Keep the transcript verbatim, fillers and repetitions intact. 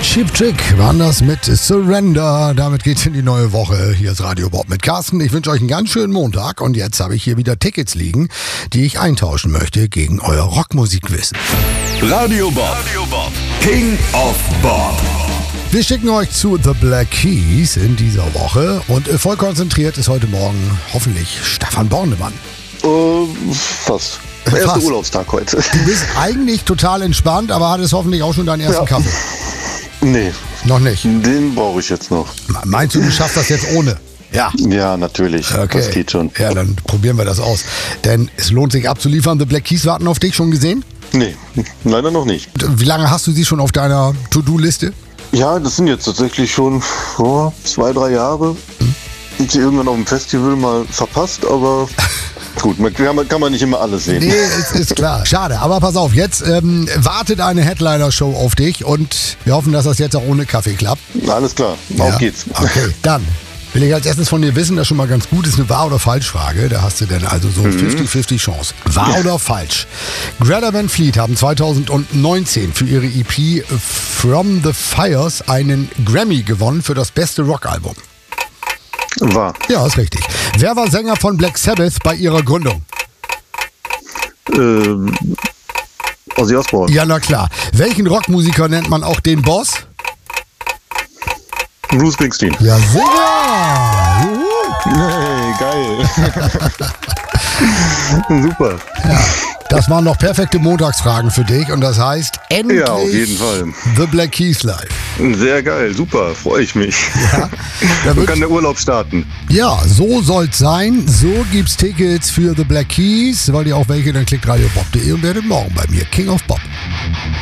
Cheap Trick waren das mit Surrender. Damit geht's in die neue Woche. Hier ist Radio Bob mit Carsten. Ich wünsche euch einen ganz schönen Montag. Und jetzt habe ich hier wieder Tickets liegen, die ich eintauschen möchte gegen euer Rockmusikwissen. Radio Bob, Radio Bob. King of Bob. Wir schicken euch zu The Black Keys in dieser Woche. Und voll konzentriert ist heute Morgen hoffentlich Stefan Bornemann. Uh, fast. Der erste Fast. Urlaubstag heute. Du bist eigentlich total entspannt, aber hattest hoffentlich auch schon deinen ersten Ja. Kaffee. Nee, Noch nicht. den brauche ich jetzt noch. Meinst du, du schaffst das jetzt ohne? Ja. Ja, natürlich. Okay. Das geht schon. Ja, dann probieren wir das aus. Denn es lohnt sich abzuliefern. The Black Keys warten auf dich. Schon gesehen? Nee, leider noch nicht. Und wie lange hast du sie schon auf deiner To-Do-Liste? Ja, das sind jetzt tatsächlich schon oh, zwei, drei Jahre. Hm. Ich sie irgendwann auf dem Festival mal verpasst, aber gut, man kann, kann man nicht immer alles sehen. Nee, ist, ist klar. Schade. Aber pass auf, jetzt ähm, wartet eine Headliner-Show auf dich und wir hoffen, dass das jetzt auch ohne Kaffee klappt. Alles klar, auf Ja. geht's. Okay, dann will ich als erstes von dir wissen, das ist schon mal ganz gut, ist eine Wahr- oder Falsch-Frage. Da hast du dann also so fünfzig fünfzig Chance. Wahr oder falsch? Greta Van Fleet haben zwanzig neunzehn für ihre E P From the Fires einen Grammy gewonnen für das beste Rockalbum. War. Ja, ist richtig. Wer war Sänger von Black Sabbath bei ihrer Gründung? Ähm, Ozzy Osbourne. Ja, na klar. Welchen Rockmusiker nennt man auch den Boss? Bruce Springsteen. Ja, sicher. Juhu. Hey, geil. Super. Ja, das waren noch perfekte Montagsfragen für dich und das heißt endlich Ja, auf jeden Fall. The Black Keys live. Sehr geil, super, freue ich mich. Ja, da So wird- kann der Urlaub starten. ja, so soll's sein. So gibt's Tickets für The Black Keys. Wollt ihr auch welche, dann klickt radiobob punkt de und werdet morgen bei mir King of Bob.